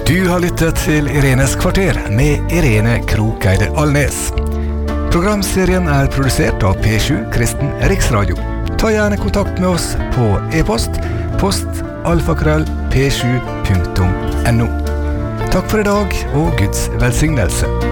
Du har lyttet til Irenes kvarter med Irene Krokeide Alnes. Programserien produsert av P7 Kristen Riksradio. Ta gjerne kontakt med oss på e-post, post@p7.no. Takk for i dag, og Guds velsignelse.